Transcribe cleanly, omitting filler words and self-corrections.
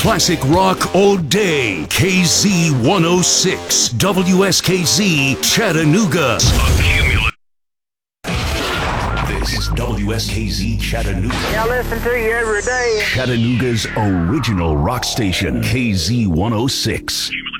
Classic rock all day. KZ 106. WSKZ Chattanooga. This is WSKZ Chattanooga. I listen to you every day. Chattanooga's original rock station. KZ 106.